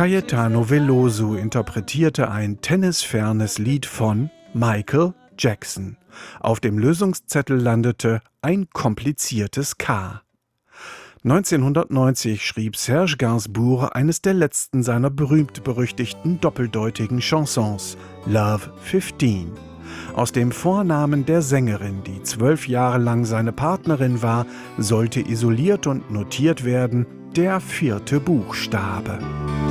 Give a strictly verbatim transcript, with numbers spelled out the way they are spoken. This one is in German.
Caetano Veloso interpretierte ein tennisfernes Lied von Michael Jackson. Auf dem Lösungszettel landete ein kompliziertes K. neunzehnhundertneunzig schrieb Serge Gainsbourg eines der letzten seiner berühmt-berüchtigten doppeldeutigen Chansons, Love fifteen. Aus dem Vornamen der Sängerin, die zwölf Jahre lang seine Partnerin war, sollte isoliert und notiert werden der vierte Buchstabe.